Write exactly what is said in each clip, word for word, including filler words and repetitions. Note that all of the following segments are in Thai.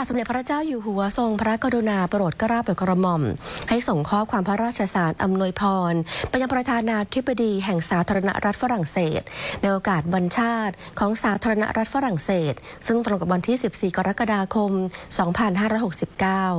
าทสมเด็จพระเจ้าอยู่หัวทรงพระกรุณาโปรดเกล้าโปรดกระหม่อมให้ส่งข้อความพระราชสารอำนวยพรไปยังประธานาธิบดีแห่งสาธารณรัฐฝรั่งเศสในโอกาสวันชาติของสาธารณรัฐฝรั่งเศสซึ่งตรงกับวันที่สิบสี่กรกฎาคมสองพันห้าร้อยหกสิบเก้า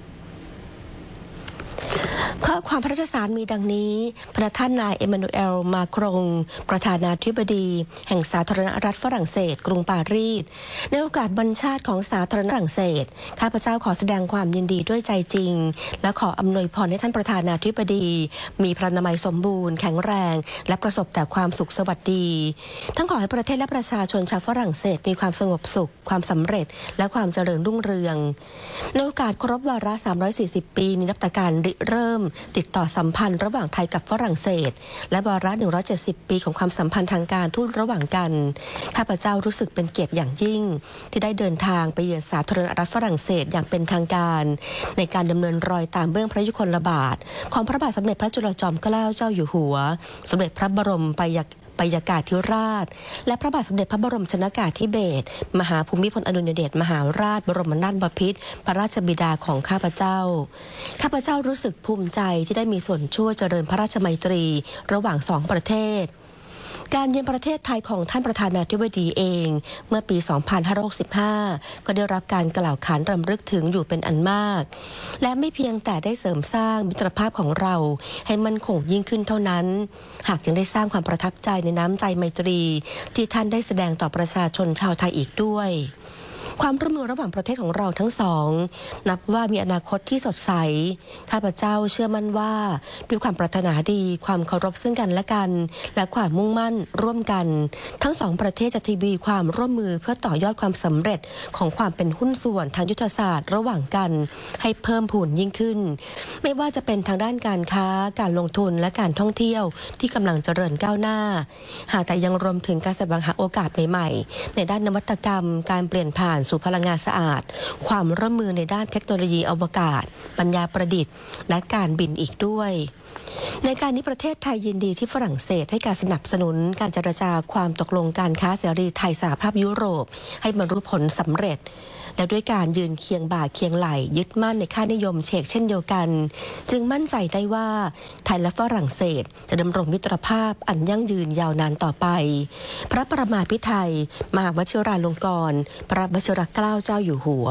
ข้อความพระราชสารมีดังนี้พระท่านนายเอมานูเอลมาครงประธานาธิบดีแห่งสาธารณรัฐฝรั่งเศสกรุงปารีสในโอกาสวันชาติของสาธารณรัฐฝรั่งเศสข้าพเจ้าขอแสดงความยินดีด้วยใจจริงและขออำนวยพรให้ท่านประธานาธิบดีมีพระนามัยสมบูรณ์แข็งแรงและประสบแต่ความสุขสวัสดีทั้งขอให้ประเทศและประชาชนชาวฝรั่งเศสมีความสงบสุขความสำเร็จและความเจริญรุ่งเรืองในโอกาสครบวาระสามร้อยสี่สิบปีนินับแต่การริเริ่มติดต่อสัมพันธ์ระหว่างไทยกับฝรั่งเศสและวาระหนึ่งร้อยเจ็ดสิบปีของความสัมพันธ์ทางการทูตระหว่างกันข้าพเจ้ารู้สึกเป็นเกียรติอย่างยิ่งที่ได้เดินทางไปเยือนสาธารณรัฐฝรั่งเศสอย่างเป็นทางการในการดำเนินรอยตามเบื้องพระยุคลบาทของพระบาทสมเด็จพระจุลจอมเกล้าเจ้าอยู่หัวสมเด็จพระบรมไปยากาธิราชและพระบาทสมเด็จพระบรมชนกาธิเบศรมหาภูมิพลอดุลยเดชมหาราชบรมนาถบพิตรพระราชบิดาของข้าพเจ้าข้าพเจ้ารู้สึกภูมิใจที่ได้มีส่วนช่วยเจริญพระราชไมตรีระหว่างสองประเทศการเยือนประเทศไทยของท่านประธานาธิบดีเองเมื่อปี สองพันห้าร้อยหกสิบห้า ก็ได้รับการกล่าวขานรำลึกถึงอยู่เป็นอันมากและไม่เพียงแต่ได้เสริมสร้างมิตรภาพของเราให้มั่นคงยิ่งขึ้นเท่านั้นหากยังได้สร้างความประทับใจในน้ำใจไมตรีที่ท่านได้แสดงต่อประชาชนชาวไทยอีกด้วยความร่วมมือระหว่างประเทศของเราทั้งสองนับว่ามีอนาคตที่สดใสข้าพเจ้าเชื่อมั่นว่าด้วยความปรารถนาดีความเคารพซึ่งกันและกันและความมุ่งมั่นร่วมกันทั้งสองประเทศจะทวีความร่วมมือเพื่อต่อยอดความสำเร็จของความเป็นหุ้นส่วนทางยุทธศาสตร์ระหว่างกันให้เพิ่มพูนยิ่งขึ้นไม่ว่าจะเป็นทางด้านการค้าการลงทุนและการท่องเที่ยวที่กำลังเจริญก้าวหน้าหากแต่ยังรวมถึงการแสวงหาโอกาสใหม่ๆในด้านนวัตกรรมการเปลี่ยนผ่านสู่พลังงานสะอาดความร่วมมือในด้านเทคโนโลยีอวกาศปัญญาประดิษฐ์และการบินอีกด้วยในการนี้ประเทศไทยยินดีที่ฝรั่งเศสให้การสนับสนุนการเจรจาความตกลงการค้าเสรีไทยสหภาพยุโรปให้บรรลุผลสำเร็จและด้วยการยืนเคียงบ่าเคียงไหลยึดมั่นในค่านิยมเชกเช่นเดียวกันจึงมั่นใจได้ว่าไทยและฝรั่งเศสจะดำรงมิตรภาพอันยั่งยืนยาวนานต่อไปพระประมาภิไธยมหาวชิราลงกรณ์พระวชิรเกล้าเจ้าอยู่หัว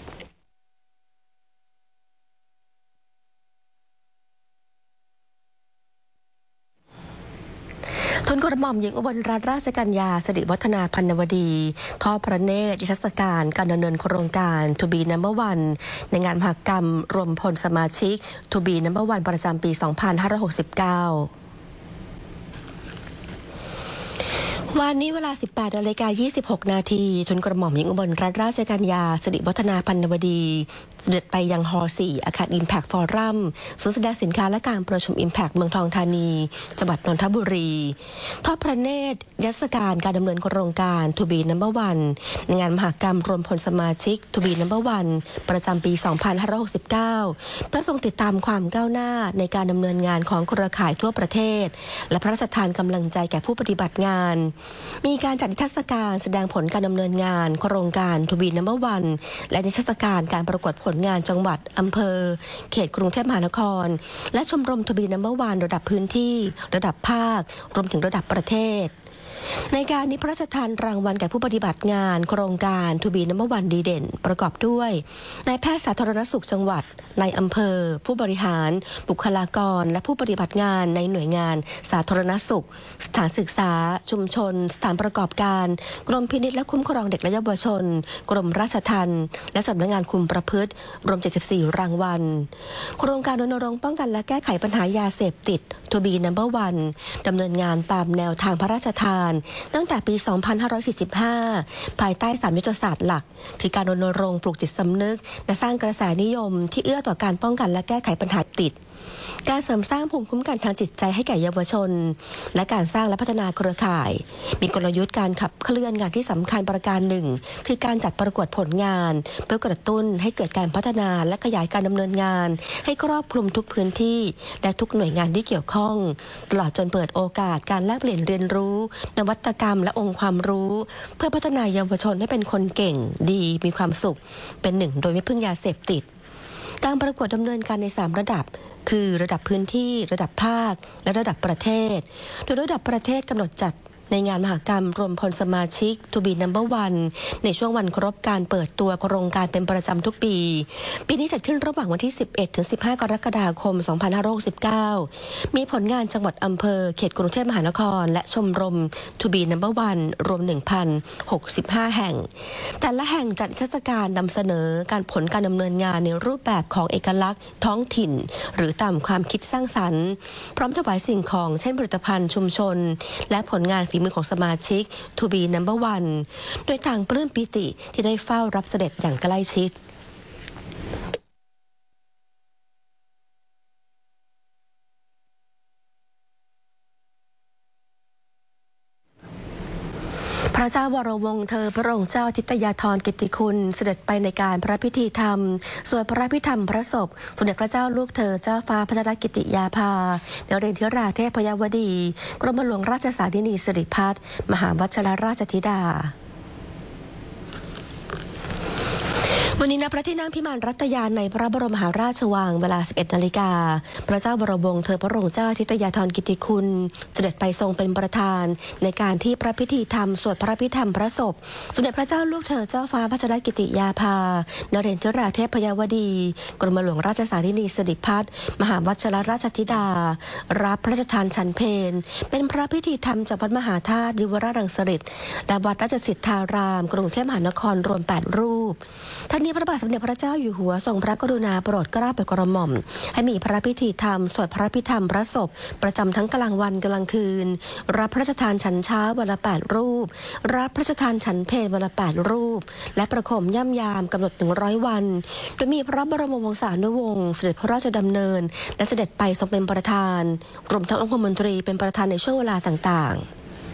ทุนกระหม่อมหญิงอุบลรัตนราชกัญญาสิริวัฒนาพันนวดีทอดพระเนตรนิทรรศการการดำเนินโครงการ To Be Number One ในงานมหกรรมรวมพลสมาชิก To Be Number One ประจำปี สองพันห้าร้อยหกสิบเก้าวันนี้เวลา สิบแปดนาฬิกายี่สิบหกนาทีทุนกระหม่อมหญิงอุบลรัตนราชกัญญาสิริวัฒนาพันนวดีเสด็จไปยังฮอลล์สี่อาคาร Impact Forum ศูนย์แสดงสินค้าและการประชุม Impact เมืองทองธานีจังหวัดนนทบุรีทอดพระเนตรนิทรรศการการดำเนินโครงการ To Be Number One ในงานมหกรรมรวมพลสมาชิก To Be Number One ประจำปี สองพันห้าร้อยหกสิบเก้า เพื่อทรงติดตามความก้าวหน้าในการดำเนินงานของเครือข่ายทั่วประเทศและพระราชทานกำลังใจแก่ผู้ปฏิบัติงานมีการจัดนิทรรศการแสดงผลการดำเนินงานโครงการ To Be Number One และนิทรรศการการประกวดผลงานจังหวัดอำเภอเขตกรุงเทพมหานครและชมรม To Be Number One ระดับพื้นที่ระดับภาครวมถึงระดับประเทศในการนี้พระราชทานรางวัลแก่ผู้ปฏิบัติงานโครงการ To Be Number One ดีเด่นประกอบด้วยนายแพทย์สาธารณสุขจังหวัดนายอำเภอผู้บริหารบุคลากรและผู้ปฏิบัติงานในหน่วยงานสาธารณสุขสถานศึกษาชุมชนสถานประกอบการกรมพินิจและคุ้มครองเด็กและเยาวชนกรมราชทัณฑ์และสำนักงานคุมประพฤติรวมเจ็ดสิบสี่รางวัลโครงการรณรงค์ป้องกันและแก้ไขปัญหายาเสพติด To Be Number One ดำเนินงานตามแนวทางพระราชทานตั้งแต่ปี สองพันห้าร้อยสี่สิบห้า ภายใต้สามยุทธศาสตร์หลักคือการรณรงค์ปลูกจิตสำนึกและสร้างกระแสนิยมที่เอื้อต่อการป้องกันและแก้ไขปัญหาติดการเสริมสร้างภูมิคุ้มกันทางจิตใจให้แก่เยาวชนและการสร้างและพัฒนาเครือข่ายมีกลยุทธ์การขับเคลื่อนงานที่สำคัญประการหนึ่งคือการจัดประกวดผลงานเพื่อกระตุ้นให้เกิดการพัฒนาและขยายการดำเนินงานให้ครอบคลุมทุกพื้นที่และทุกหน่วยงานที่เกี่ยวข้องตลอดจนเปิดโอกาสการแลกเปลี่ยนเรียนรู้นวัตกรรมและองค์ความรู้เพื่อพัฒนาเยาวชนให้เป็นคนเก่งดีมีความสุขเป็นหนึ่งโดยไม่พึ่งยาเสพติดการประกวดดำเนินการในสามระดับคือระดับพื้นที่ระดับภาคและระดับประเทศโดยระดับประเทศกำหนดจัดในงานมหกรรมรวมพลสมาชิก To be number one ในช่วงวันครบการเปิดตัวโครงการเป็นประจำทุกปีปีนี้จัดขึ้นระหว่างวันที่ สิบเอ็ดถึงสิบห้า กรกฎาคม สองพันห้าร้อยหกสิบเก้า มีผลงานจังหวัดอำเภอเขตกรุงเทพมหานครและชมรม To be number one รวม หนึ่งพันหกสิบห้า แห่งแต่ละแห่งจัดนิทรรศการนำเสนอการผลการดำเนินงานในรูปแบบของเอกลักษณ์ท้องถิ่นหรือตามความคิดสร้างสรรค์พร้อมถวายสิ่งของเช่นผลิตภัณฑ์ชุมชนและผลงานฝีมือของสมาชิก To be number one โดยต่างปลื้มปิติที่ได้เฝ้ารับเสด็จอย่างใกล้ชิดพระเจ้าวรวงศ์เธอพระองค์เจ้าทิตยาธรกิตติคุณเสด็จไปในการพระพิธีธรรมสวดพระพิธรรมพระศพสมเด็จพระเจ้าลูกเธอเจ้าฟ้าพัชรกิติยาภาเนเรนทิราเทพยวดีกรมหลวงราชสารินีสิริพัฒน์มหาวัชรราชธิดาวันนี้ณพระที่นั่งพิมานรัตยานในพระบรมมหาราชวังเวลา สิบเอ็ด นาฬิกาพระเจ้าบรมวงศ์เธอพระองค์เจ้าทิตยาธรกิตติคุณเสด็จไปทรงเป็นประธานในการที่พระพิธีธรรมสวดพระพิธรรมพระศพสมเด็จพระเจ้าลูกเธอเจ้าฟ้าพัชรกิติยาภานเรนทิราเทพยวดีกรมหลวงราชสารินีสิริพัฒน์มหาวัชรราชธิดารับพระราชทานฉันเพลเป็นพระพิธีธรรมจากวัดมหาธาตุยุวราชรังสฤษฎ์และวัดราชสิทธารามกรุงเทพมหานครรวมแปดรูปทั้งนี้พระบาทสมเด็จพระเจ้าอยู่หัวทรงพระกรุณาโปรดเกล้าโปรดกระหม่อมให้มีพระพิธีธรรมสวดพระพิธรรมพระศพประจำทั้งกลางวันกลางคืนรับพระราชทานฉันเช้าวันละแปดรูปรับพระราชทานฉันเพลวันละแปดรูปและประโคมย่ำยามกำหนดหนึ่งร้อยวันโดยมีพระบรมวงศานุวงศ์เสด็จพระราชดำเนินและเสด็จไปทรงเป็นประธานรวมทั้งองคมนตรีเป็นประธานในช่วงเวลาต่างๆ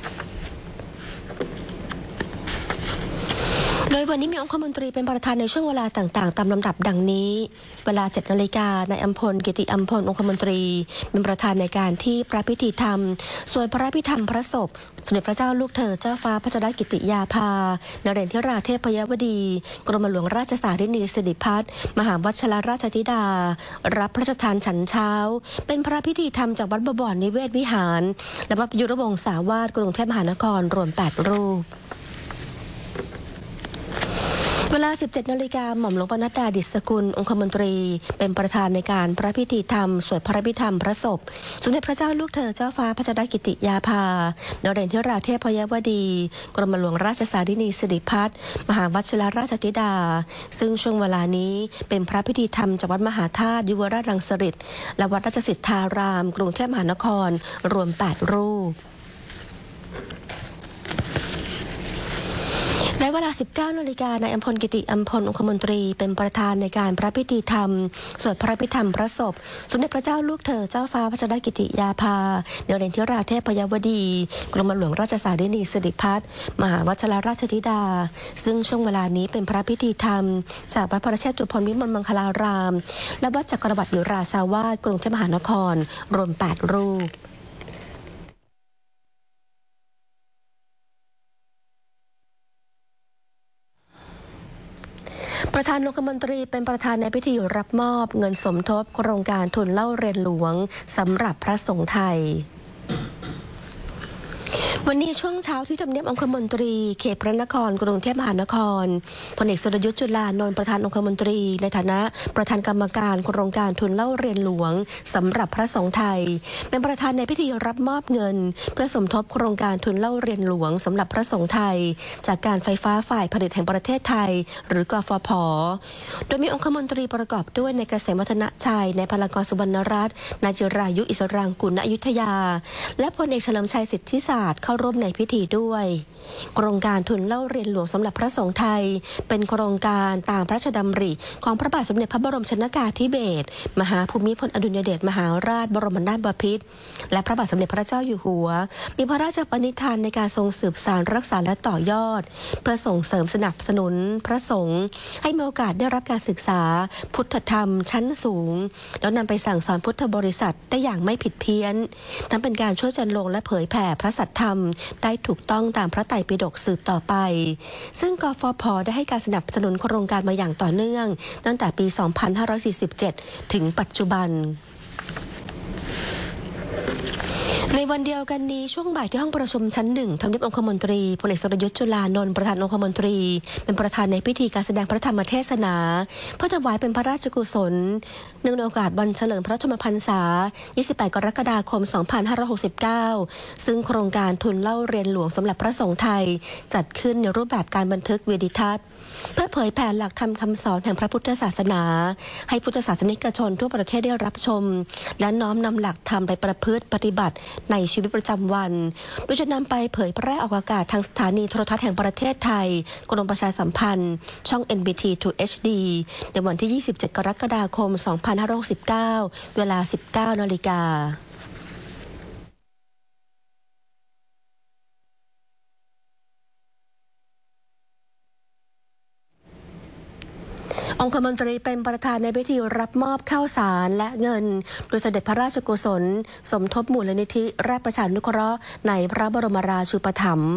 โดยวันนี้มีองคมนตรีเป็นประธานในช่วงเวลาต่างๆตามลำดับดังนี้เวลา เจ็ด นาฬิกานายอัมพลกิติอัมพลองคมนตรีเป็นประธานในการที่พระพิธีธรรมสวดพระพิธรรมพระศพสมเด็จพระเจ้าลูกเธอเจ้าฟ้าพัชรกิติยาภานเรนทิราเทพยวดีกรมหลวงราชสารินีสิริพัฒน์มหาวัชรราชธิดารับพระราชทานฉันเช้าเป็นพระพิธีธรรมจากวัดบวรนิเวศวิหารและวัดยุรวงศาวาสกรุงเทพมหานครรวมแปดรูปเวลา สิบเจ็ด นาฬิกาหม่อมหลวงปนัดดาดิษฐกุลองคมนตรีเป็นประธานในการพระพิธีธรรมสวดพระพิธรรมพระศพสมเด็จพระเจ้าลูกเธอเจ้าฟ้าพัชรกิติยาภานเรนทิราเทพยวดีกรมหลวงราชสารินีสิริพัฒน์มหาวัชรราชธิดาซึ่งช่วงเวลานี้เป็นพระพิธีธรรมจากวัดมหาธาตุยุวราชรังสฤษฎ์และวัดราชสิทธารามกรุงเทพมหานครรวมแปดรูปในเวลา สิบเก้า นาฬิกานายอัมพลกิติอัมพลองคมนตรีเป็นประธานในการพระพิธีธรรมสวดพระพิธรรมพระศพสมเด็จพระเจ้าลูกเธอเจ้าฟ้าพัชรกิติยาภาเนเรนทิราเทพยวดีกรมหลวงราชสารินีสิริพัฒน์มหาวัชรราชธิดาซึ่งช่วงเวลานี้เป็นพระพิธีธรรมจากวัดพระเชตุพนวิมลมังคลารามและวัดจักรวรรดิยุราชาวาสกรุงเทพมหานครรวมแปดรูปประธานองคมนตรีเป็นประธานในพิธีรับมอบเงินสมทบโครงการทุนเล่าเรียนหลวงสำหรับพระสงฆ์ไทยวันนี้ช่วงเช้าที่ทำเนียบองคมนตรีเขตพระนครกรุงเทพมหานครพลเอกสุรยุทธ์จุลานนท์ประธานองคมนตรีในฐานะประธานกรรมการโครงการทุนเล่าเรียนหลวงสำหรับพระสงฆ์ไทยเป็นประธานในพิธีรับมอบเงินเพื่อสมทบโครงการทุนเล่าเรียนหลวงสำหรับพระสงฆ์ไทยจากการไฟฟ้าฝ่ายผลิตแห่งประเทศไทยหรือกฟผ.โดยมีองคมนตรีประกอบด้วยนายเกษมวัฒนชัยนายพลากรสุวรรณรัตน์นายจิรายุอิสรางกุลณอยุธยาและพลเอกเฉลิมชัยสิทธิศาสตร์เข้าร่วมในพิธีด้วยโครงการทุนเล่าเรียนหลวงสำหรับพระสงฆ์ไทยเป็นโครงการตามพระราชดำริของพระบาทสมเด็จพระบรมชนกาธิเบศรมหาภูมิพลอดุลยเดชมหาราชบรมนาถบพิตรและพระบาทสมเด็จพระเจ้าอยู่หัวมีพระราชปณิธานในการทรงสืบสานรักษาและต่อยอดเพื่อส่งเสริมสนับสนุนพระสงฆ์ให้มีโอกาสได้รับการศึกษาพุทธธรรมชั้นสูงแล้วนำไปสั่งสอนพุทธบริษัทได้อย่างไม่ผิดเพี้ยนทั้งเป็นการช่วยจันลงและเผยแผ่พระสัทธรรมได้ถูกต้องตามพระไตรปิฎกสืบต่อไปซึ่งกฟผ.ได้ให้การสนับสนุนโครงการมาอย่างต่อเนื่องตั้งแต่ปี สองพันห้าร้อยสี่สิบเจ็ด ถึงปัจจุบันในวันเดียวกันนี้ช่วงบ่ายที่ห้องประชุมชั้นหนึ่งทำเนียบองคมนตรีพลเอกสรยุทธ์จุลานนท์ประธานองคมนตรีเป็นประธานในพิธีการแสดงพระธรรมเทศนาเพื่อถวายเป็นพระราชกุศลเนื่องในโอกาสวันเฉลิมพระชนมพรรษา ยี่สิบแปด กรกฎาคม สองพันห้าร้อยหกสิบเก้า ซึ่งโครงการทุนเล่าเรียนหลวงสำหรับพระสงฆ์ไทยจัดขึ้นในรูปแบบการบันทึกวิดีทัศน์เพื่อเผยแผ่หลักธรรมคำสอนแห่งพระพุทธศาสนาให้พุทธศาสนิกชนทั่วประเทศได้รับชมและน้อมนำหลักธรรมไปประพฤติปฏิบัติในชีวิตประจำวันโดยจะนำไปเผยแพร่ออกอากาศทางสถานีโทรทัศน์แห่งประเทศไทยกรมประชาสัมพันธ์ช่อง เอ็น บี ที ทู เอช ดี ในวันที่ ยี่สิบเจ็ด กรกฎาคม สองพันห้าร้อยหกสิบเก้า เวลา สิบเก้า นาฬิกาองคมนตรีเป็นประธานในพิธีรับมอบข้าวสารและเงินโดยเสด็จพระราชกุศลสมทบมูลนิธิราชประชานุเคราะห์ในพระบรมราชูปถัมภ์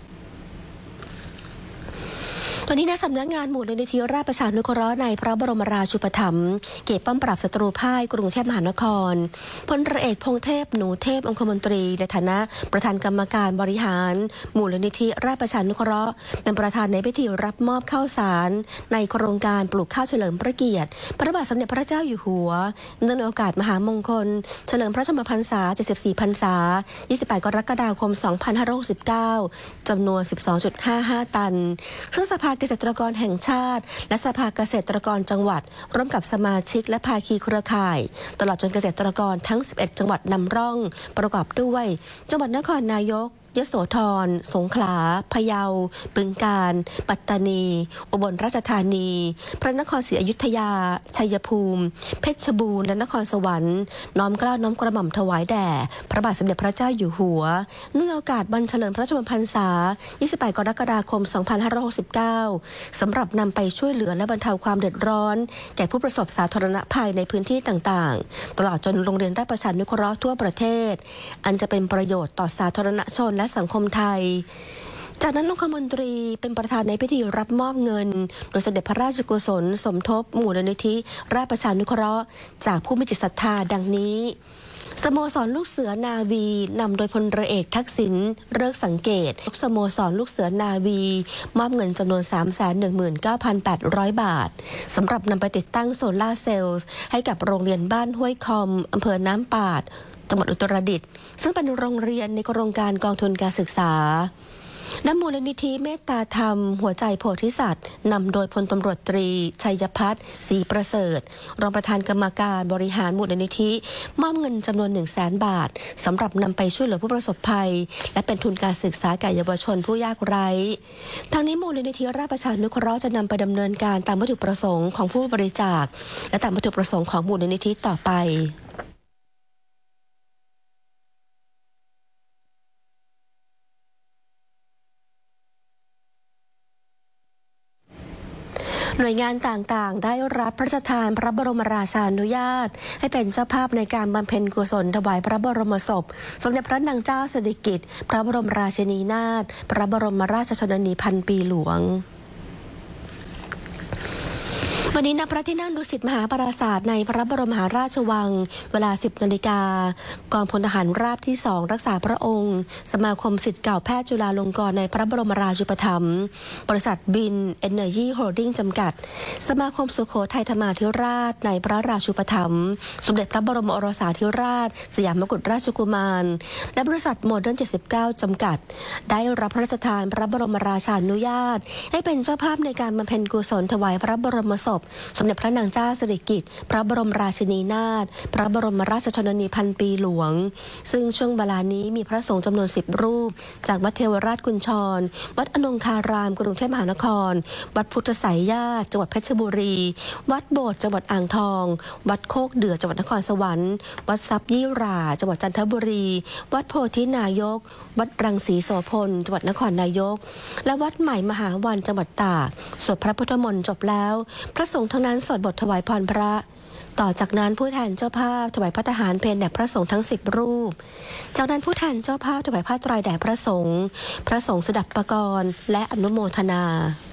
วันนี้ณสำนักงานมูลนิธิราชประชานุเคราะห์ในพระบรมราชูปถัมภ์เขตป้อมปราบศัตรูพ่ายกรุงเทพมหานครพลเรือเอกพงษ์เทพหนูเทพองคมนตรีในฐานะประธานกรรมการบริหารมูลนิธิราชประชานุเคราะห์เป็นประธานในพิธีรับมอบข้าวสารในโครงการปลูกข้าวเฉลิมพระเกียรติพระบาทสมเด็จพระเจ้าอยู่หัวเนื่องในโอกาสมหามงคลเฉลิมพระชนมพรรษา เจ็ดสิบสี่ พรรษา ยี่สิบแปด กรกฎาคม สองพันห้าร้อยหกสิบเก้า จำนวน สิบสองจุดห้าห้า ตันซึ่งสภาเกษตรกรแห่งชาติและสภาเกษตรกรจังหวัดร่วมกับสมาชิกและภาคีเครือข่ายตลอดจนเกษตรกรทั้งสิบเอ็ดจังหวัดนำร่องประกอบด้วยจังหวัดนครนายกยโสธรสงขลาพะเยาบึงกาฬปัตตานีอุบลราชธานีพระนครศรีอยุธยาชัยภูมิเพชรบูรณ์และนครสวรรค์น้อมเกล้าน้อมกระหม่อมถวายแด่พระบาทสมเด็จพระเจ้าอยู่หัวเนื่องในโอกาสวันเฉลิมพระชนมพรรษา ยี่สิบแปด กรกฎาคม สองพันห้าร้อยหกสิบเก้า สำหรับนำไปช่วยเหลือและบรรเทาความเดือดร้อนแก่ผู้ประสบสาธารณภัยในพื้นที่ต่างๆตลอดจนโรงเรียนราชประชานุเคราะห์ทั่วประเทศอันจะเป็นประโยชน์ต่อสาธารณชนและสังคมไทยจากนั้นองคมนตรีเป็นประธานในพิธีรับมอบเงินโดยเสด็จพระราชกุศลสมทบมูลนิธิราชประชานุเคราะห์จากผู้มีจิตศรัทธาดังนี้สโมสรลูกเสือนาวีนำโดยพลเรือเอกทักษิณเลิกสังเกตสโมสรลูกเสือนาวีมอบเงินจำนวน สามแสนหนึ่งหมื่นเก้าพันแปดร้อย บาทสำหรับนำไปติดตั้งโซลาร์เซลล์ให้กับโรงเรียนบ้านห้วยคอมอำเภอน้ำปาดจังหวัดอุตรดิตถ์ซึ่งเป็นโรงเรียนในโครงการกองทุนการศึกษาและมูลนิธิเมตตาธรรมหัวใจโพธิสัตว์นำโดยพลตำรวจตรีชัยพัฒน์ศรีประเสริฐรองประธานกรรมการบริหารมูลนิธิมอบเงินจำนวนหนึ่งแสนบาทสำหรับนำไปช่วยเหลือผู้ประสบภัยและเป็นทุนการศึกษาแก่เยาวชนผู้ยากไร้ทางนี้มูลนิธิราชประชานุเคราะห์จะนำไปดำเนินการตามวัตถุประสงค์ของผู้บริจาคและตามวัตถุประสงค์ของมูลนิธิต่อไปหน่วยงานต่างๆได้รับพระราชทานพระบรมราชานุญาตให้เป็นเจ้าภาพในการบำเพ็ญกุศลถวายพระบรมศพสมเด็จพระนางเจ้าสิริกิติ์พระบรมราชินีนาถพระบรมราชชนนีพันปีหลวงวันนี้ณพระที่นั่งดุสิตมหาปราสาทในพระบรมมหาราชวังเวลา สิบ นาฬิกากองพลทหารราบที่สองรักษาพระองค์สมาคมศิษย์เก่าแพทย์จุฬาลงกรณ์ในพระบรมราชูปถัมภ์บริษัทบินเอเนอร์จีโฮลดิ้งจำกัดสมาคมสุโขทัยธรรมาธิราชในพระราชูปถัมภ์สมเด็จพระบรมโอรสาธิราชสยามกุฎราชกุมารและบริษัทโมเดิร์นเจ็ดสิบเก้าจำกัดได้รับพระราชทานพระบรมราชานุญาตให้เป็นเจ้าภาพในการบำเพ็ญกุศลถวายพระบรมศพพสมเด็จพระนางเจ้าสิริกิติ์พระบรมราชินีนาถพระบรมราชชนนีพันปีหลวงซึ่งช่วงเวลานี้มีพระสงฆ์จำนวนสิบรูปจากวัดเทวราชกุญชรวัดอนงคารามกรุงเทพมหานครวัดพุทธไสยญาติจังหวัดเพชรบุรีวัดโบสถ์จังหวัดอ่างทองวัดโคกเดือจังหวัดนครสวรรค์วัดทรัพย์ยี่หร่าจังหวัดจันทบุรีวัดโพธินายกวัดรังสีโสพลจังหวัดนครนายกและวัดใหม่มหาวันจังหวัดตากสวดพระพุทธมนต์จบแล้วพระสงฆ์ทั้งนั้นสวดบทถวายพรพระต่อจากนั้นผู้แทนเจ้าภาพถวายพระทหารเพลแด่พระสงฆ์ทั้งสิบรูปจากนั้นผู้แทนเจ้าภาพถวายผ้าไตรแด่พระสงฆ์พระสงฆ์สดับประกรณ์และอนุโมทนา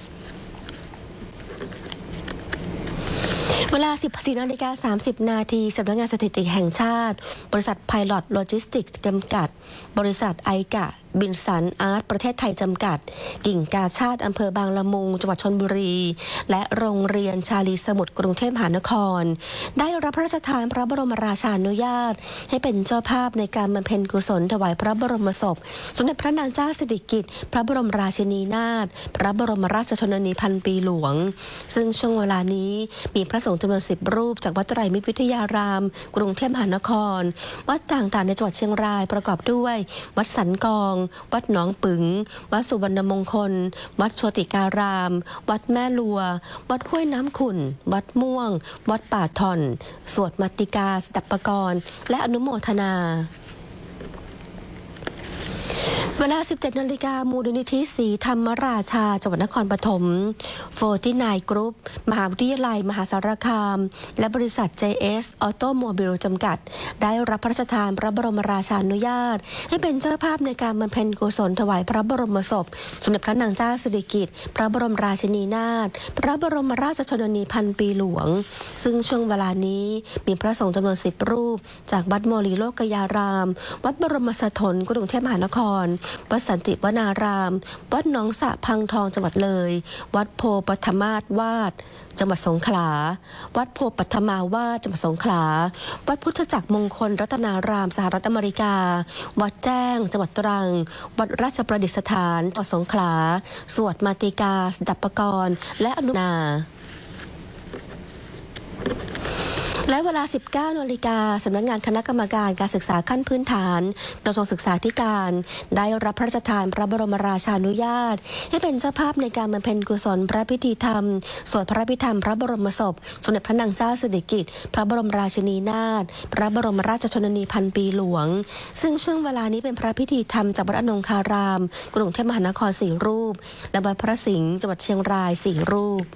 เวลา สิบสี่นาฬิกาสามสิบนาทีสำนักงานสถิติแห่งชาติบริษัทไพลอตโลจิสติกส์จำกัดบริษัทไอกะบินสันอาร์ตประเทศไทยจำกัดกิ่งกาชาติอำเภอบางละมุงจังหวัดชลบุรีและโรงเรียนชาลีสมุทรกรุงเทพมหานครได้รับพระราชทานพระบรมราชานุญาตให้เป็นเจ้าภาพในการบำเพ็ญกุศลถวายพระบรมศพสมเด็จพระนางเจ้าสิริกิติ์พระบรมราชินีนาถพระบรมราชชนนีพันปีหลวงซึ่งช่วงเวลานี้มีพระสงฆ์จำนวนสิบรูปจากวัดไตรมิตรวิทยารามกรุงเทพมหานครวัดต่างๆในจังหวัดเชียงรายประกอบด้วยวัดสันกองวัดหนองปึ๋งวัดสุวรรณมงคลวัดโชติการาม วัดแม่ลัววัดห้วยน้ำขุ่นวัดม่วงวัดป่าทอนสวดมัตติกาสดับปกรณ์และอนุโมทนาเวลา สิบเจ็ดนาฬิกามูลนิธิศรีธรรมราชาจังหวัดนครปฐมโฟร์ตี้ไนน์กรุ๊ปมหาวิทยาลัยมหาสารคามและบริษัท เจ เอส ออโตโมบิลจำกัดได้รับพระราชทานพระบรมราชานุญาตให้เป็นเจ้าภาพในการบำเพ็ญกุศลถวายพระบรมศพสมเด็จพระนางเจ้าสิริกิติ์พระบรมราชินีนาถพระบรมราชชนนีพันปีหลวงซึ่งช่วงเวลานี้มีพระสงฆ์จำนวนสิบรูปจากวัดโมลีโลกยารามวัดบรมสถนกรุงเทพมหานครวัดสันติวนารามวัดหนองสะพังทองจังหวัดเลยวัดโพปฐมาสวาดจังหวัดสงขลาวัดโพปฐมาวาดจังหวัดสงขลาวัดพุทธจักรมงคลรัตนารามสหรัฐอเมริกาวัดแจ้งจังหวัดตรังวัดราชประดิษฐานจังหวัดสงขลาสวดมาติกาสดับปกรณ์และอนุนาและเวลา สิบเก้านาฬิกาสำนักงานคณะกรรมการการศึกษาขั้นพื้นฐานกระทรวงศึกษาธิการได้รับพระราชทานพระบรมราชานุญาตให้เป็นเจ้าภาพในการบำเพ็ญกุศลพระพิธีธรรมสวดพระพิธรรมพระบรมศพสมเด็จพระนางเจ้าสิริกิติ์พระบรมราชินีนาถพระบรมราชชนนีพันปีหลวงซึ่งช่วงเวลานี้เป็นพระพิธีธรรมจากวัดอนงคารามกรุงเทพมหานครสี่รูปและวัดพระสิงห์จังหวัดเชียงรายสี่รูป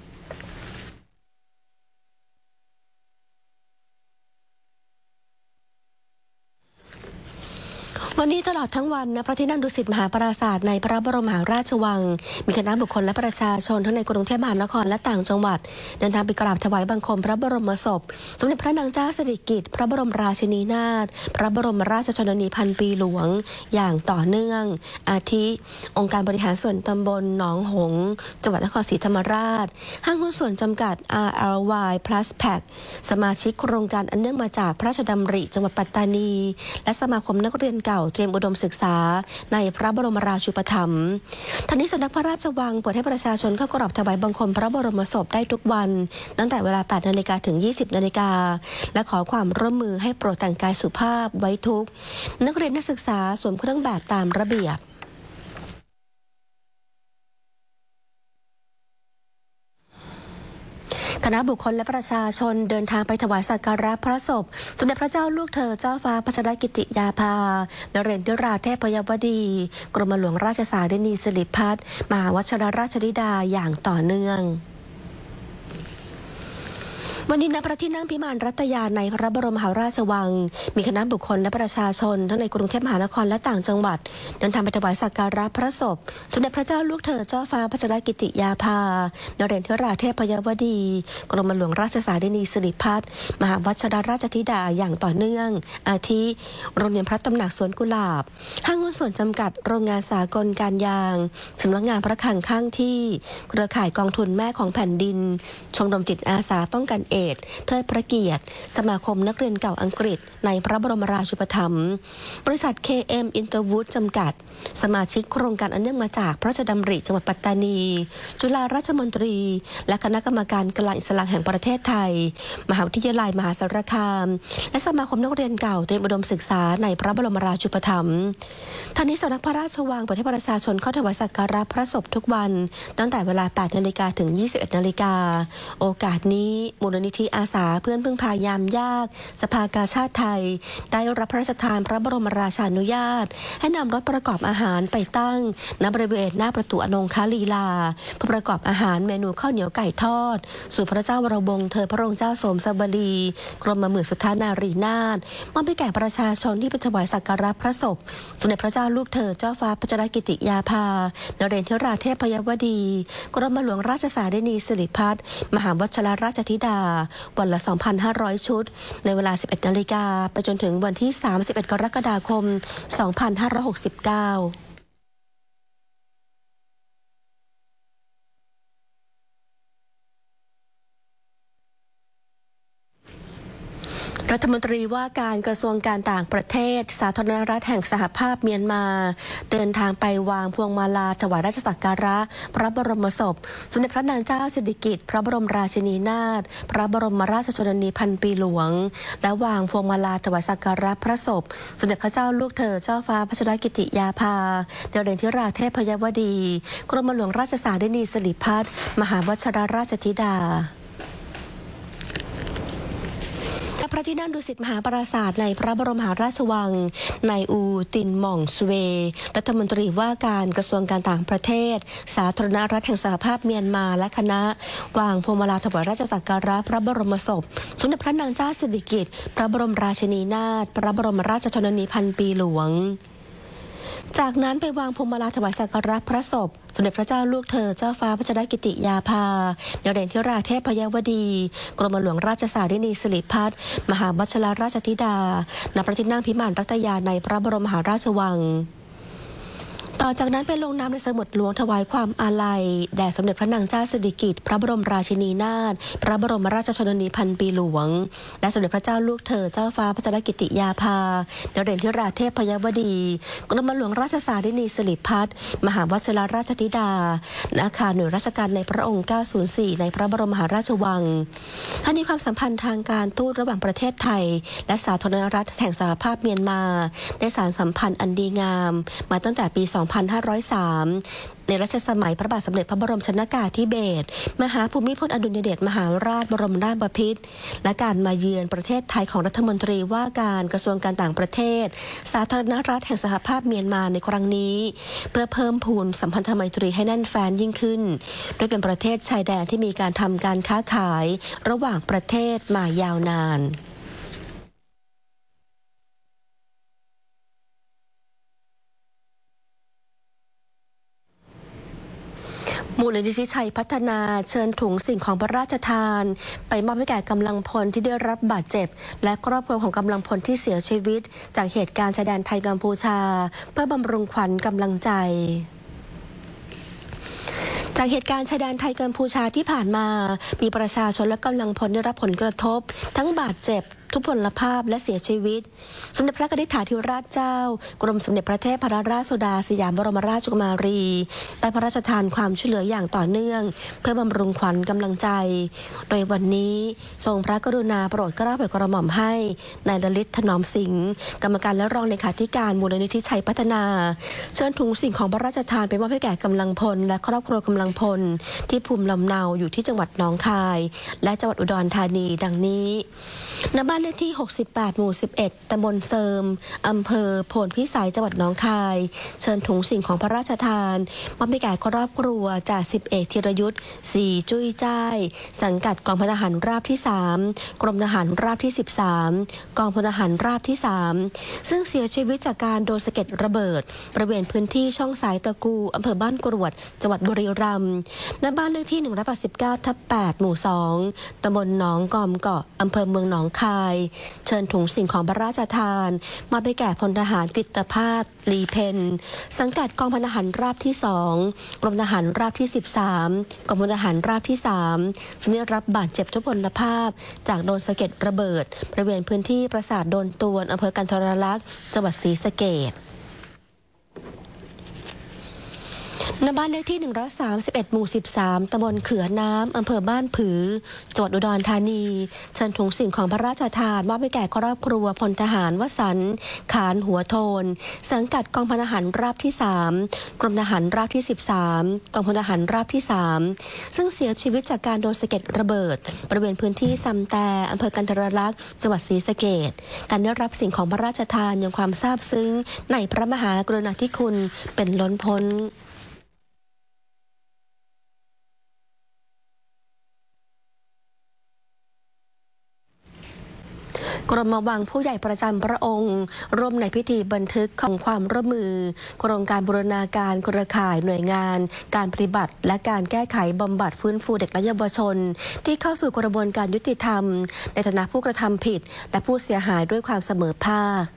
วันนี้ตลอดทั้งวันณพระที่นั่งดุสิตมหาปราสาทในพระบรมมหาราชวังมีคณะบุคคลและประชาชนทั้งในกรุงเทพมหานครและต่างจังหวัดเดินทางไปกราบถวายบังคมพระบรมศพสมเด็จพระนางเจ้าสิริกิติ์พระบรมราชินีนาถพระบรมราชชนนีพันปีหลวงอย่างต่อเนื่องอาทิองค์การบริหารส่วนตำบลหนองหงส์จังหวัดนครศรีธรรมราชห้างหุ้นส่วนจำกัด อาร์ แอล วาย Plus Pack สมาชิกโครงการอันเนื่องมาจากพระราชดำริจังหวัดปัตตานีและสมาคมนักเรียนเก่าเตรียมอุดมศึกษาในพระบรมราชูปถัมภ์ทั้งนี้สำนักพระราชวังเปิดให้ประชาชนเข้ากราบถวายบังคมพระบรมศพได้ทุกวันตั้งแต่เวลา แปดนาฬิกา ถึง ยี่สิบนาฬิกาและขอความร่วมมือให้โปรดแต่งกายสุภาพไว้ทุกนักเรียนนักศึกษาสวมเครื่องแบบตามระเบียบคณะบุคคลและประชาชนเดินทางไปถวายสักการะพระศพสมเด็จพระเจ้าลูกเธอเจ้าฟ้าพัชรกิติยาภานเรนทราเทพยวดีกรมหลวงราชสารินีสิริพัฒน์มหาวชิรราชธิดาอย่างต่อเนื่องวันนี้ณพระที่นั่งพิมานรัตยาในพระบรมมหาราชวังมีคณะบุคคลและประชาชนทั้งในกรุงเทพมหานครและต่างจังหวัดเดินทางไปถวายสักการะพระศพสมเด็จพระเจ้าลูกเธอเจ้าฟ้าพัชรกิติยาภานเรนทราเทพยวดีกรมหลวงราชสารินีสิริพัฒน์มหาวชิรราชธิดาอย่างต่อเนื่องอาทิโรงเรียนพระตำหนักสวนกุหลาบห้างหุ้นส่วนจำกัดโรงงานสากลการยางสำนักงานพระคลังข้างที่เครือข่ายกองทุนแม่ของแผ่นดินชมรมจิตอาสาป้องกันเอตุเทิดพระเกียรติสมาคมนักเรียนเก่าอังกฤษในพระบรมราชูปถัมภ์บริษัท เค เอ็ม Interwood จำกัดสมาชิกโครงการอันเนื่องมาจากพระราชดำริจังหวัดปัตตานีจุฬาราชมนตรีและคณะกรรมการกลางอิสลามแห่งประเทศไทยมหาวิทยาลัยมหาสารคามและสมาคมนักเรียนเก่าเตรียมอุดมศึกษาในพระบรมราชูปถัมภ์ทางนี้สำนักพระราชวังเปิดให้ประชาชนเข้าถวายสักการะพระศพทุกวันตั้งแต่เวลา แปดนาฬิกา ถึง ยี่สิบเอ็ดนาฬิกาโอกาสนี้มูลนิธิอาสาเพื่อนพึ่งพายามยากสภากาชาติไทยได้รับพระราชทานพระบรมราชานุญาตให้นำรถประกอบอาหารไปตั้งณบริเวณหน้าประตูอนงคลีลาเพื่อประกอบอาหารเมนูข้าวเหนียวไก่ทอดสู่พระเจ้าวรวงศ์เธอพระองค์เจ้าโสมสบดีกรมหมื่นสุทธานารีนาถมอบให้แก่ประชาชนที่ไปถวายสักการะพระศพสมเด็จพระเจ้าลูกเธอเจ้าฟ้าพัชรกิติยาภานเรศธิราเทพยวดีกรมหลวงราชสารินีสิริพัฒน์มหาวชิรราชธิดาวันละ สองพันห้าร้อย ชุดในเวลา สิบเอ็ดนาฬิกาไปจนถึงวันที่สามสิบเอ็ดกรกฎาคมสองพันห้าร้อยหกสิบเก้ารัฐมนตรีว่าการกระทรวงการต่างประเทศสาธารณรัฐแห่งสหภาพเมียนมาเดินทางไปวางพวงมาลาถวายราชสักการะพระบรมศพสมเด็จพระนางเจ้าสิริกิติ์พระบรมราชินีนาถพระบรมราชชนนีพันปีหลวงและวางพวงมาลาถวายสักการะพระศพสมเด็จพระเจ้าลูกเธอเจ้าฟ้าพัชรกิติยาภานเรศธิราเทพยวดีกรมหลวงราชสารินีสิริพัฒน์มหาวชิรราชธิดาพระที่นั่งดุสิตมหาปราสาทในพระบรมมหาราชวังนายอูตินหม่องสเวรัฐมนตรีว่าการกระทรวงการต่างประเทศสาธารณรัฐแห่งสหภาพเมียนมาและคณะวางพวงมาลาถวายราชสักการะพระบรมศพสมเด็จพระนางเจ้าสิริกิติ์พระบรมราชินีนาถพระบรมราชชนนีพันปีหลวงจากนั้นไปวางพวงมาลาถวายสักการะพระศพสมเด็จพระเจ้าลูกเธอเจ้าฟ้าพัชรกิติยาภานเรศธิราเทพยวดีกรมหลวงราชสารินีสิริพัฒน์มหาวชิรราชธิดาณพระที่นั่งพิมานรัตยาในพระบรมมหาราชวังต่อจากนั้นไปลงนามในสมุดหลวงถวายความอาลัยแด่สมเด็จพระนางเจ้าสิริกิติ์พระบรมราชินีนาถพระบรมราชชนนีพันปีหลวงและสมเด็จพระเจ้าลูกเธอเจ้าฟ้าพัชรกิติยาภานเรศธิราเทพยวดีกรมหลวงราชสารินีสิริพัฒน์มหาวชิรราชธิดาณอาคารหน่วยราชการในพระองค์เก้าศูนย์สี่ในพระบรมมหาราชวังทั้งนี้ความสัมพันธ์ทางการทูตระหว่างประเทศไทยและสาธารณรัฐแห่งสหภาพเมียนมาได้สานสัมพันธ์อันดีงามมาตั้งแต่ปีสองพันห้าร้อยสามในรัชสมัยพระบาทสมเด็จพระบรมชนกาธิเบศรมหาภูมิพลอดุลยเดชมหาราชบรมนาถบพิตรและการมาเยือนประเทศไทยของรัฐมนตรีว่าการกระทรวงการต่างประเทศสาธารณรัฐแห่งสหภาพเมียนมาในครั้งนี้เพื่อเพิ่มพูนสัมพันธไมตรีให้แน่นแฟ้นยิ่งขึ้นโดยเป็นประเทศชายแดนที่มีการทำการค้าขายระหว่างประเทศมายาวนานมูลนิธิชัยพัฒนาเชิญถุงสิ่งของพระราชทานไปมอบให้แก่กำลังพลที่ได้รับบาดเจ็บและครอบครัวของกำลังพลที่เสียชีวิตจากเหตุการณ์ชายแดนไทยกัมพูชาเพื่อบำรุงขวัญกำลังใจจากเหตุการณ์ชายแดนไทยกัมพูชาที่ผ่านมามีประชาชนและกำลังพลได้รับผลกระทบทั้งบาดเจ็บทุพพลภาพและเสียชีวิตสมเด็จพระกนิษฐาธิราชเจ้ากรมสมเด็จพระเทพรัตนราชสุดาสยามบรมราชกุมารีได้พระราชทานความช่วยเหลืออย่างต่อเนื่องเพื่อบำรุงขวัญกำลังใจโดยวันนี้ทรงพระกรุณาโปรดเกล้าโปรดกระหม่อมให้นายลลิตถนอมสิงห์กรรมการและรองเลขาธิการมูลนิธิชัยพัฒนาเชิญถุงสิ่งของพระราชทานไปมอบให้แก่กำลังพลและครอบครัวกำลังพลที่ภูมิลำเนาอยู่ที่จังหวัดหนองคายและจังหวัดอุดรธานีดังนี้ณบ้านเลขที่หกสิบแปดหมู่สิบเอ็ดตำบลเสริมอำเภอโพนพิสัยจังหวัดหนองคายเชิญถุงสิ่งของพระราชทานมอบให้แก่ครอบครัวจ่าสิบเอกธีรยุทธ์ศรีจุ้ยจ้ายสังกัดกองพลทหารราบที่สามกรมทหารราบที่สิบสามกองพลทหารราบที่สามซึ่งเสียชีวิตจากการโดนสะเก็ดระเบิดบริเวณพื้นที่ช่องสายตะกูอำเภอบ้านกรวดจังหวัดบุรีรัมย์ณบ้านเลขที่หนึ่งร้อยแปดสิบเก้าทับแปดหมู่สองตำบลหนองกอมเกาะอำเภอเมืองหนองคายเชิญถุงสิ่งของพระราชทานมาไปแก่พลทหารกฤตภาสลีเพนสังกัดกองพลทหารราบที่สองกรมทหารราบที่สิบสามกองพลทหารราบที่สามซึ่งได้รับบาดเจ็บทุพพลภาพจากโดนสะเก็ดระเบิดบริเวณพื้นที่ปราสาทโดนตวนอำเภอกันทรลักษณ์จังหวัดศรีสะเกษณบ้านเลขที่หนึ่งร้อยสามสิบเอ็ดหมู่สิบสามตำบลเขือน้ำอำเภอบ้านผือจังหวัดอุดรธานีเชิญถุงสิ่งของพระราชทานมอบให้แก่ครอบครัวพลทหารวสันต์ขานหัวโทนสังกัดกองพลทหารราบที่สามกรมทหารราบที่สิบสามกองพลทหารราบที่สามซึ่งเสียชีวิตจากการโดนสะเก็ดระเบิดบริเวณพื้นที่ซำแต่อำเภอกันทรลักษณ์จังหวัดศรีสะเกษการได้รับสิ่งของพระราชทานยังความซาบซึ้งในพระมหากรุณาธิคุณเป็นล้นพ้นกรมวังผู้ใหญ่ประจำพระองค์ร่วมในพิธีบันทึกของความร่วมมือโครงการบูรณาการเครือข่ายหน่วยงานการปฏิบัติและการแก้ไขบำบัดฟื้นฟูเด็กและเยาวชนที่เข้าสู่กระบวนการยุติธรรมในฐานะผู้กระทำผิดและผู้เสียหายด้วยความเสมอภาค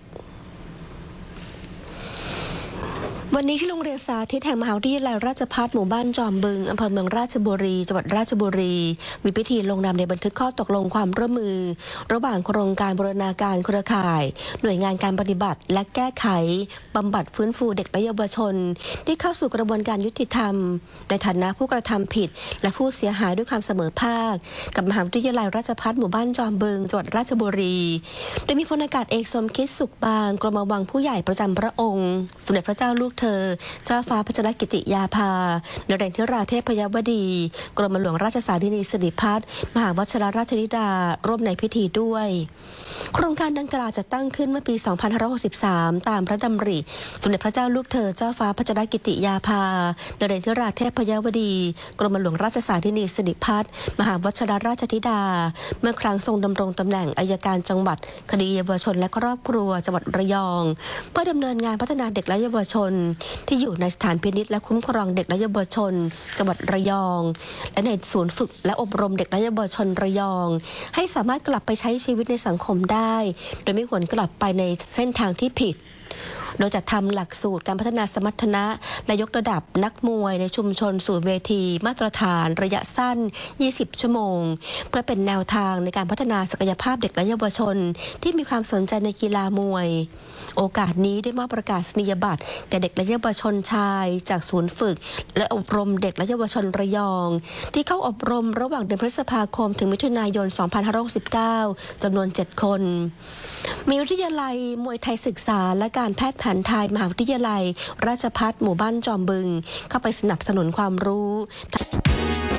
วันนี้ที่โรงเรียนสาธิตแห่งมหาวิทยาลัยราชภัฏหมู่บ้านจอมบึงอำเภอเมืองราชบุรีจังหวัดราชบุรีมีพิธีลงนามในบันทึกข้อตกลงความร่วมมือระหว่างโครงการบูรณาการเครือข่ายหน่วยงานการปฏิบัติและแก้ไขบำบัดฟื้นฟูเด็กและเยาวชนที่เข้าสู่กระบวนการยุติธรรมในฐานะผู้กระทำผิดและผู้เสียหายด้วยความเสมอภาคกับมหาวิทยาลัยราชภัฏหมู่บ้านจอมบึงจังหวัดราชบุรีโดยมีพลอากาศเอกสมคิดสุขบางกรมวังผู้ใหญ่ประจำพระองค์สมเด็จพระเจ้าลูกเธอเจ้าฟ้าพัชรกิติยาภานเรศธิราเทพยวดีกรมหลวงราชสาธินีสิริพัฒน์มหาวชิรราชธิดาร่วมในพิธีด้วยโครงการดังกล่าวจะตั้งขึ้นเมื่อปี สองพันห้าร้อยหกสิบสาม ตามพระดำริสมเด็จพระเจ้าลูกเธอเจ้าฟ้าพัชรกิติยาภานเรศธิราเทพยวดีกรมหลวงราชสาธินีสิริพัฒน์มหาวชิรราชธิดาเมื่อครั้งทรงดำรงตำแหน่งอัยการจังหวัดคดีเยาวชนและครอบครัวจังหวัดระยองเพื่อดำเนินงานพัฒนาเด็กและเยาวชนที่อยู่ในสถานพินิจและคุ้มครองเด็กและเยาวชนจังหวัดระยองและในศูนย์ฝึกและอบรมเด็กและเยาวชนระยองให้สามารถกลับไปใช้ชีวิตในสังคมได้โดยไม่หวนกลับไปในเส้นทางที่ผิดโดยจัดทำหลักสูตรการพัฒนาสมรรถนะและยกระดับนักมวยในชุมชนสู่เวทีมาตรฐานระยะสั้นยี่สิบชั่วโมงเพื่อเป็นแนวทางในการพัฒนาศักยภาพเด็กและเยาวชนที่มีความสนใจในกีฬามวยโอกาสนี้ได้มอบประกาศนียบัตรแก่เด็กและเยาวชนชายจากศูนย์ฝึกและอบรมเด็กและเยาวชนระยองที่เข้าอบรมระหว่างเดือนพฤษภาคมถึงมิถุนายน สองพันห้าร้อยหกสิบเก้า จำนวนเจ็ดคนมีวิทยาลัยมวยไทยศึกษาและการแพทย์แผนไทยมหาวิทยาลัยราชภัฏหมู่บ้านจอมบึงเข้าไปสนับสนุนความรู้